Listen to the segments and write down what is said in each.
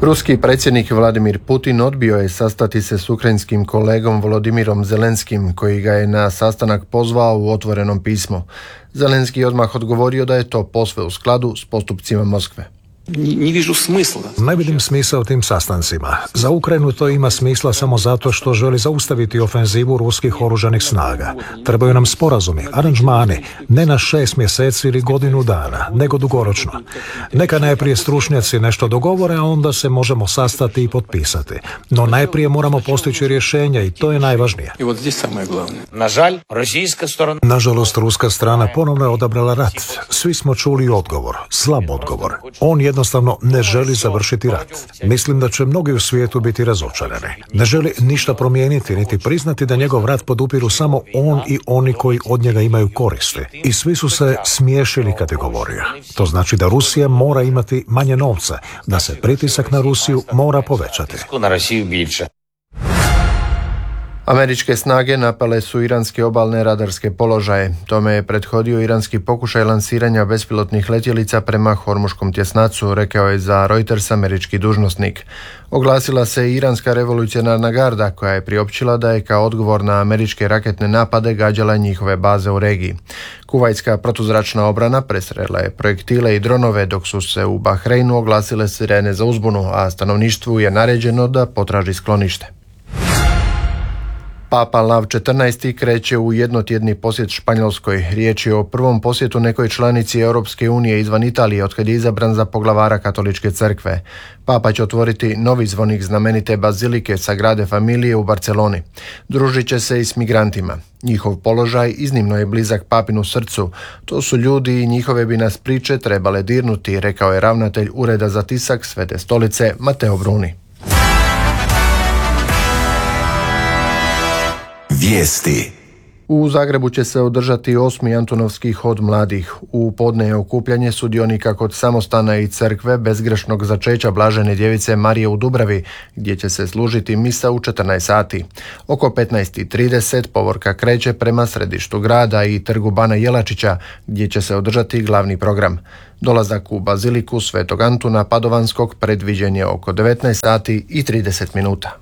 Ruski predsjednik Vladimir Putin odbio je sastati se s ukrajinskim kolegom Volodimirom Zelenskim, koji ga je na sastanak pozvao u otvorenom pismu. Zelenski je odmah odgovorio da je to posve u skladu s postupcima Moskve. Ne vidim smisla u tim sastancima. Za Ukrajinu to ima smisla samo zato što želi zaustaviti ofenzivu ruskih oružanih snaga. Trebaju nam sporazumi, aranžmani, ne na 6 mjeseci ili godinu dana, nego dugoročno. Neka najprije stručnjaci nešto dogovore, a onda se možemo sastati i potpisati. No najprije moramo postići rješenja i to je najvažnije. Nažalost, ruska strana ponovno je odabrala rat. Svi smo čuli odgovor, slab odgovor. On jednostavno ne želi završiti rat. Mislim da će mnogi u svijetu biti razočarani. Ne želi ništa promijeniti, niti priznati da njegov rat podupiru samo on i oni koji od njega imaju koristi. I svi su se smiješili kad je govorio. To znači da Rusija mora imati manje novca, da se pritisak na Rusiju mora povećati. Američke snage napale su iranske obalne radarske položaje. Tome je prethodio iranski pokušaj lansiranja bespilotnih letjelica prema Hormuškom tjesnacu, rekao je za Reuters američki dužnosnik. Oglasila se iranska revolucionarna garda, koja je priopćila da je kao odgovor na američke raketne napade gađala njihove baze u regiji. Kuvajtska protuzračna obrana presrela je projektile i dronove, dok su se u Bahreinu oglasile sirene za uzbunu, a stanovništvu je naređeno da potraži sklonište. Papa Lav XIV kreće u jednotjedni posjet Španjolskoj. Riječ je o prvom posjetu nekoj članici Europske unije izvan Italije otkad je izabran za poglavara Katoličke crkve. Papa će otvoriti novi zvonik znamenite bazilike Sagrade Familije u Barceloni. Družit će se i s migrantima. Njihov položaj iznimno je blizak papinu srcu. To su ljudi i njihove bi nas priče trebale dirnuti, rekao je ravnatelj Ureda za tisak Svete stolice Mateo Bruni. Vijesti. U Zagrebu će se održati 8. Antunovski hod mladih. U podne je okupljanje sudionika kod samostana i crkve bezgrešnog začeća Blažene djevice Marije u Dubravi, gdje će se služiti misa u 14 sati. Oko 15:30 povorka kreće prema središtu grada i trgu Bana Jelačića, gdje će se održati glavni program. Dolazak u baziliku Svetog Antuna Padovanskog predviđen je oko 19 sati i 30 minuta.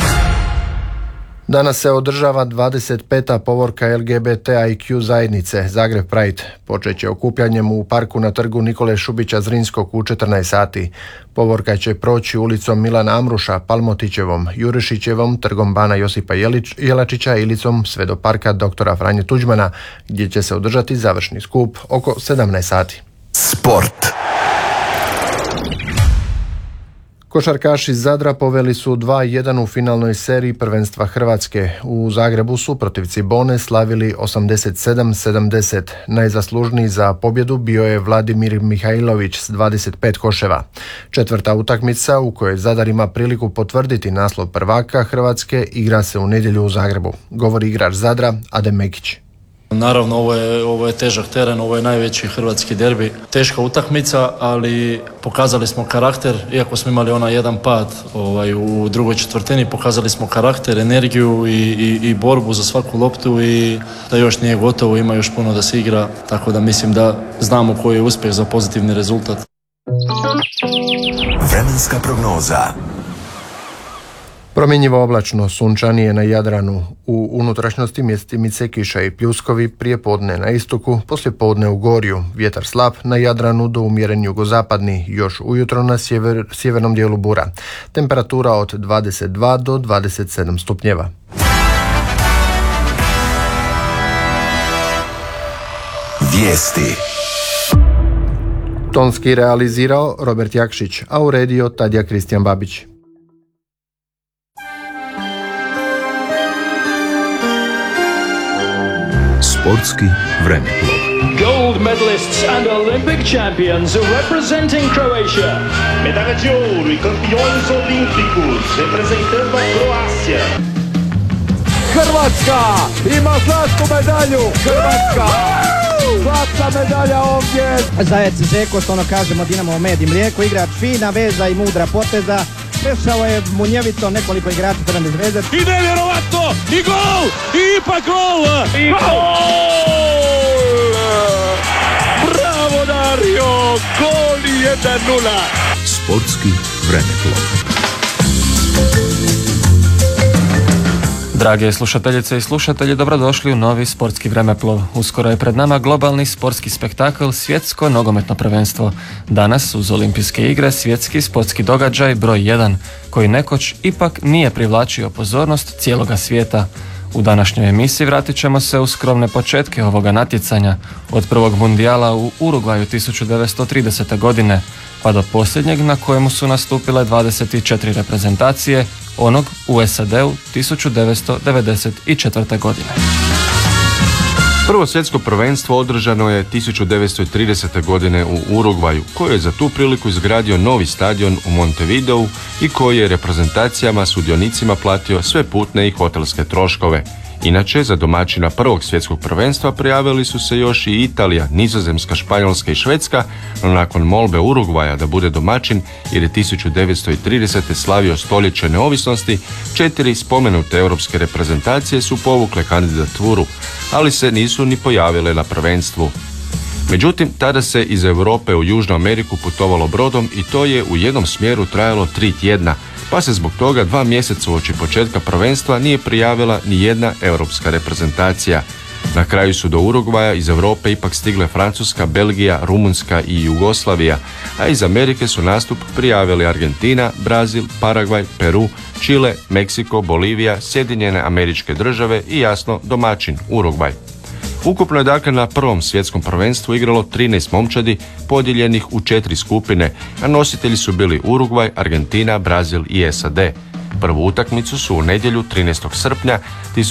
Danas se održava 25. povorka LGBTIQ zajednice Zagreb Pride. Počet će okupljanjem u parku na trgu Nikole Šubića Zrinskog u 14 sati. Povorka će proći ulicom Milana Amruša, Palmotićevom, Jurišićevom, trgom Bana Josipa Jelačića i ilicom sve do parka doktora Franje Tuđmana, gdje će se održati završni skup oko 17 sati. Sport. Košarkaši iz Zadra poveli su 2-1 u finalnoj seriji prvenstva Hrvatske. U Zagrebu su protiv Cibone slavili 87-70. Najzaslužniji za pobjedu bio je Vladimir Mihajlović s 25 koševa. Četvrta utakmica u kojoj Zadar ima priliku potvrditi naslov prvaka Hrvatske igra se u nedjelju u Zagrebu. Govori igrač Zadra Adem Mekić. Naravno, ovo je težak teren, ovo je najveći hrvatski derbi. Teška utakmica, ali pokazali smo karakter, iako smo imali onaj jedan pad u drugoj četvrtini, pokazali smo karakter, energiju i borbu za svaku loptu i da još nije gotovo, ima još puno da se igra, tako da mislim da znamo koji je uspjeh za pozitivni rezultat. Vremenska prognoza. Promjenjivo oblačno, sunčanije na Jadranu. U unutrašnjosti mjestimice kiša i pljuskovi, prije podne na istoku, poslije podne u Gorju. Vjetar slab na Jadranu do umjeren jugozapadni, još ujutro na sjevernom dijelu bura. Temperatura od 22 do 27 stupnjeva. Vijesti. Tonski realizirao Robert Jakšić, a uredio Tadija Kristijan Babić. Sportski vremeplov. Gold medalists and Olympic champions representing Croatia. Medalha de ouro e campeões olímpicos representando a Croácia. Hrvatska ima zlatnu medalju. Hrvatska! Zlatna medalja ovdje. Zajec Žeko, što ono kažemo Dinamo med i mlijeko, igrač fina veza i mudra poteza. Prešao je munjevito nekoliko igrača Crvene Zvezde. I nevjerovatno! I gol! I ipak gol! I gol! Bravo Dario! Gol 1-0! Sportski vremeplov. Drage slušateljice i slušatelji, dobrodošli u novi sportski vremeplov. Uskoro je pred nama globalni sportski spektakl Svjetsko nogometno prvenstvo. Danas uz Olimpijske igre svjetski sportski događaj broj 1, koji nekoć ipak nije privlačio pozornost cijeloga svijeta. U današnjoj emisiji vratit ćemo se u skromne početke ovoga natjecanja, od prvog mundijala u Urugvaju 1930. godine, pa do posljednjeg na kojemu su nastupile 24 reprezentacije, onog u SAD-u 1994. godine. Prvo svjetsko prvenstvo održano je 1930. godine u Urugvaju, koji je za tu priliku izgradio novi stadion u Montevideu i koji je reprezentacijama sudionicima platio sve putne i hotelske troškove. Inače, za domaćina prvog svjetskog prvenstva prijavili su se još i Italija, Nizozemska, Španjolska i Švedska, no nakon molbe Urugvaja da bude domaćin, jer je 1930. slavio stoljeće neovisnosti, 4 spomenute europske reprezentacije su povukle kandidaturu, ali se nisu ni pojavile na prvenstvu. Međutim, tada se iz Europe u Južnu Ameriku putovalo brodom i to je u jednom smjeru trajalo 3 tjedna, pa se zbog toga 2 mjeseca uoči početka prvenstva nije prijavila ni jedna europska reprezentacija. Na kraju su do Urugvaja iz Europe ipak stigle Francuska, Belgija, Rumunjska i Jugoslavija, a iz Amerike su nastup prijavili Argentina, Brazil, Paragvaj, Peru, Čile, Meksiko, Bolivija, Sjedinjene Američke Države i jasno domaćin Urugvaj. Ukupno je dakle na prvom svjetskom prvenstvu igralo 13 momčadi podijeljenih u 4 skupine, a nositelji su bili Urugvaj, Argentina, Brazil i SAD. Prvu utakmicu su u nedjelju 13. srpnja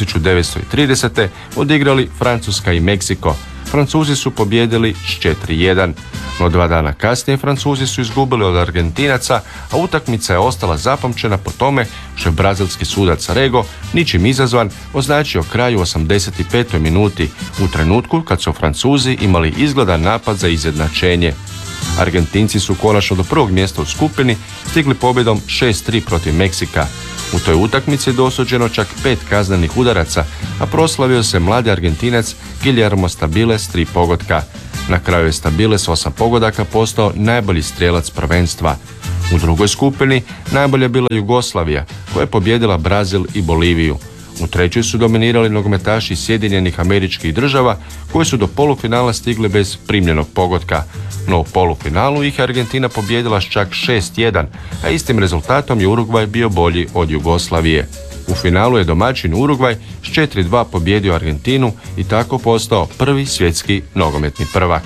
1930. odigrali Francuska i Meksiko. Francuzi su pobijedili s 4-1, no 2 dana kasnije Francuzi su izgubili od Argentinaca, a utakmica je ostala zapamćena po tome što je brazilski sudac Rego, ničim izazvan, označio kraj u 85. minuti, u trenutku kad su Francuzi imali izgledan napad za izjednačenje. Argentinci su konačno do prvog mjesta u skupini stigli pobjedom 6-3 protiv Meksika. U toj utakmici je dosuđeno čak 5 kaznenih udaraca, a proslavio se mladi Argentinac Guillermo Stabilis s 3 pogotka. Na kraju je Stabilis s 8 pogodaka postao najbolji strijelac prvenstva. U drugoj skupini najbolja je bila Jugoslavija, koja je pobijedila Brazil i Boliviju. U trećoj su dominirali nogometaši Sjedinjenih Američkih Država, koji su do polufinala stigli bez primljenog pogotka. No u polufinalu ih je Argentina pobijedila s čak 6-1, a istim rezultatom je Urugvaj bio bolji od Jugoslavije. U finalu je domaćin Urugvaj s 4-2 pobijedio Argentinu i tako postao prvi svjetski nogometni prvak.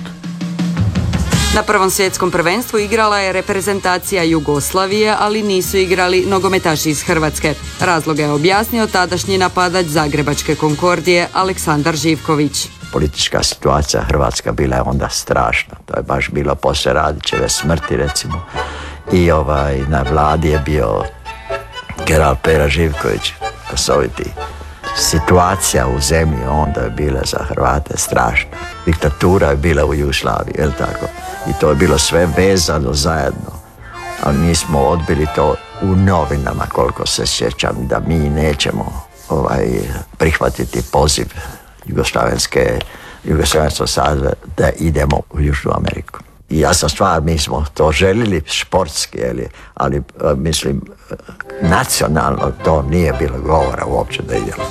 Na prvom svjetskom prvenstvu igrala je reprezentacija Jugoslavije, ali nisu igrali nogometaši iz Hrvatske. Razloga je objasnio tadašnji napadač Zagrebačke Konkordije Aleksandar Živković. Politička situacija Hrvatska bila je onda strašna. To je baš bilo poslije Radićeve smrti, recimo. I na vladi je bio general Pera Živković, kasoviti. Situacija u zemlji onda je bila za Hrvate strašna. Diktatura je bila u Jugoslaviji, je li tako? I to je bilo sve vezano zajedno. Ali mi smo odbili to u novinama, koliko se sjećam, da mi nećemo prihvatiti poziv Jugoslavenskog saveza da idemo u Južnu Ameriku. I jasna stvar, mi smo to željeli športski, ali mislim, nacionalno to nije bilo govora uopće da idemo.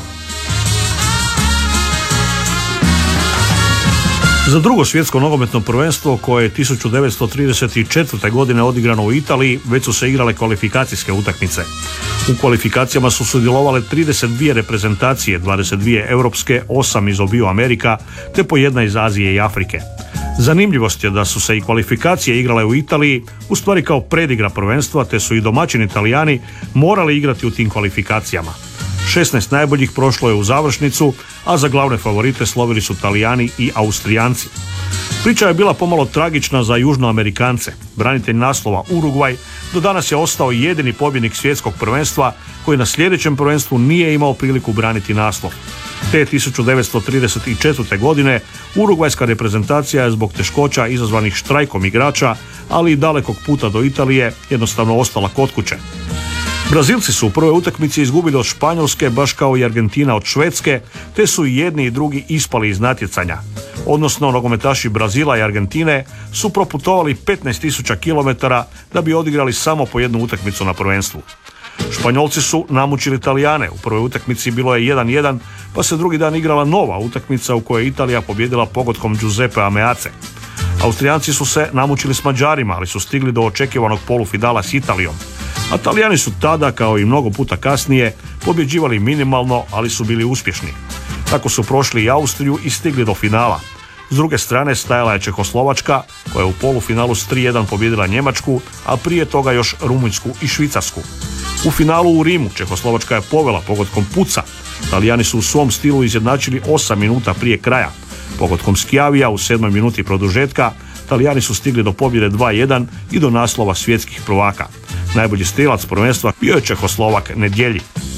Za drugo svjetsko nogometno prvenstvo, koje je 1934. godine odigrano u Italiji, već su se igrale kvalifikacijske utakmice. U kvalifikacijama su sudjelovale 32 reprezentacije, 22 europske, 8 iz obiju Amerika, te po 1 iz Azije i Afrike. Zanimljivost je da su se i kvalifikacije igrale u Italiji, u stvari kao predigra prvenstva, te su i domaćini Italijani morali igrati u tim kvalifikacijama. 16 najboljih prošlo je u završnicu, a za glavne favorite slovili su Talijani i Austrijanci. Priča je bila pomalo tragična za Južnoamerikance. Branitelj naslova Urugvaj do danas je ostao jedini pobjednik svjetskog prvenstva koji na sljedećem prvenstvu nije imao priliku braniti naslov. Te 1934. godine urugvajska reprezentacija je zbog teškoća izazvanih štrajkom igrača, ali i dalekog puta do Italije, jednostavno ostala kod kuće. Brazilci su u prvoj utakmici izgubili od Španjolske baš kao i Argentina od Švedske, te su i jedni i drugi ispali iz natjecanja. Odnosno, nogometaši Brazila i Argentine su proputovali 15.000 km da bi odigrali samo po jednu utakmicu na prvenstvu. Španjolci su namučili Italijane, u prvoj utakmici bilo je 1-1, pa se drugi dan igrala nova utakmica u kojoj je Italija pobjedila pogodkom Giuseppea Meazze. Austrijanci su se namučili s Mađarima, ali su stigli do očekivanog polufinala s Italijom. A Talijani su tada, kao i mnogo puta kasnije, pobjeđivali minimalno, ali su bili uspješni. Tako su prošli i Austriju i stigli do finala. S druge strane stajala je Čehoslovačka, koja je u polufinalu s 3-1 pobjedila Njemačku, a prije toga još Rumunjsku i Švicarsku. U finalu u Rimu Čehoslovačka je povela pogodkom puca. Talijani su u svom stilu izjednačili 8 minuta prije kraja. Pogodkom Schiavija u 7. minuti produžetka Talijani su stigli do pobjede 2-1 i do naslova svjetskih prvaka. Najbolji strijelac prvenstva bio je Čehoslovak Nedjelji.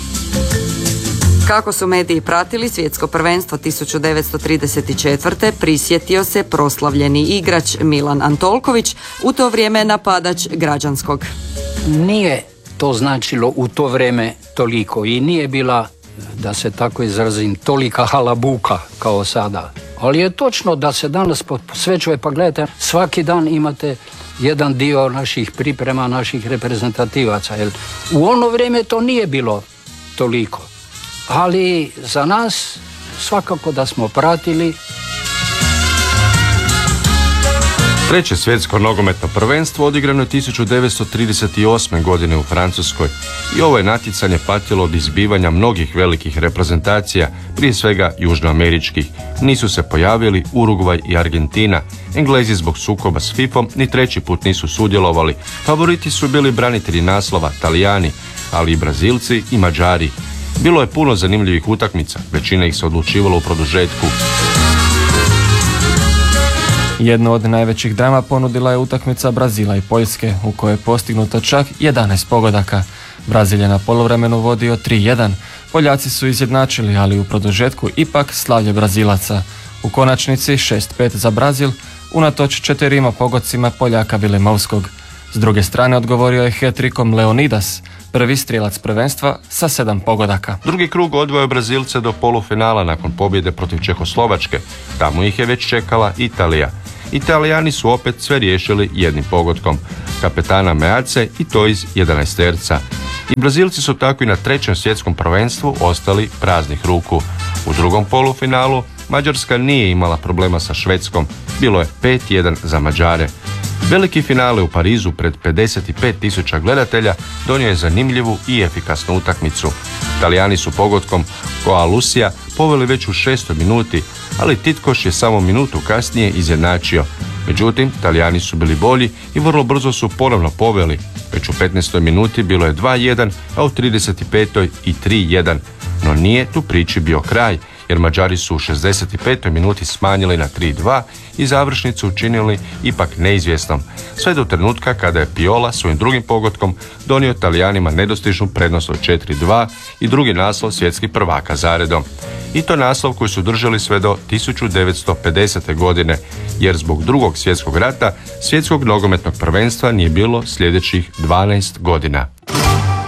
Kako su mediji pratili svjetsko prvenstvo 1934. prisjetio se proslavljeni igrač Milan Antolković, u to vrijeme napadač Građanskog. Nije to značilo u to vrijeme toliko i nije bila, da se tako izrazim, tolika halabuka kao sada. Ali je točno da se danas posvećuje, pa gledajte, svaki dan imate jedan dio naših priprema, naših reprezentativaca. Jer u ono vrijeme to nije bilo toliko. Ali za nas svakako da smo pratili. Treće svjetsko nogometno prvenstvo odigrano je 1938. godine u Francuskoj i ovo je natjecanje patilo od izbivanja mnogih velikih reprezentacija, prije svega južnoameričkih. Nisu se pojavili Urugvaj i Argentina. Englezi zbog sukoba s FIFA-om ni treći put nisu sudjelovali. Favoriti su bili branitelji naslova Talijani, ali i Brazilci i Mađari. Bilo je puno zanimljivih utakmica, većina ih se odlučivalo u produžetku. Jedno od najvećih drama ponudila je utakmica Brazila i Poljske, u kojoj je postignuto čak 11 pogodaka. Brazil je na poluvremenu vodio 3-1. Poljaci su izjednačili, ali u produžetku ipak slavlje Brazilaca. U konačnici 6-5 za Brazil, unatoč 4 pogodcima Poljaka Vilemovskog. S druge strane odgovorio je hat-trickom Leonidas, prvi strijelac prvenstva sa 7 pogodaka. Drugi krug odveo Brazilce do polufinala nakon pobjede protiv Čehoslovačke. Tamo ih je već čekala Italija. Italijani su opet sve riješili jednim pogodkom kapetana Meazze i to iz 11-terca. I Brazilci su tako i na trećem svjetskom prvenstvu ostali praznih ruku. U drugom polufinalu Mađarska nije imala problema sa Švedskom. Bilo je 5-1 za Mađare. Veliki finale u Parizu pred 55.000 gledatelja donio je zanimljivu i efikasnu utakmicu. Talijani su pogodkom Koa Lusija poveli već u 6. minuti, ali Titkoš je samo minutu kasnije izjednačio. Međutim, Talijani su bili bolji i vrlo brzo su ponovno poveli. Već u 15. minuti bilo je 2-1, a u 35. i 3-1. No nije tu priči bio kraj, jer Mađari su u 65. minuti smanjili na 3-2 i završnicu učinili ipak neizvjesnom, sve do trenutka kada je Piola svojim drugim pogodkom donio Talijanima nedostižnu prednost od 4-2 i drugi naslov svjetskih prvaka zaredom. I to naslov koji su držali sve do 1950. godine, jer zbog drugog svjetskog rata svjetskog nogometnog prvenstva nije bilo sljedećih 12 godina.